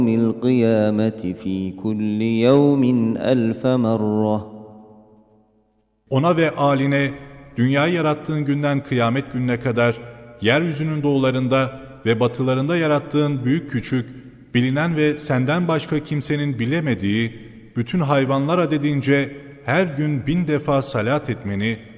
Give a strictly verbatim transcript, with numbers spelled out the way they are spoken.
القيامة في كل يوم ألف مرة. Ona ve âline dünyayı yarattığın günden kıyamet gününe kadar yeryüzünün doğularında ve batılarında yarattığın büyük küçük, bilinen ve senden başka kimsenin bilemediği bütün hayvanlar adedince her gün bin defa salat etmeni